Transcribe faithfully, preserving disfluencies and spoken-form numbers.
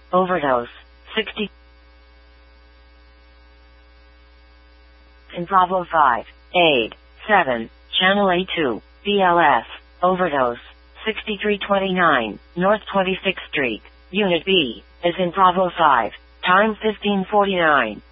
overdose, sixty. In Bravo five, eight, seven, Channel A two, B L S, overdose, sixty-three twenty-nine, North twenty-sixth Street, Unit B, is in Bravo five, time fifteen forty-nine.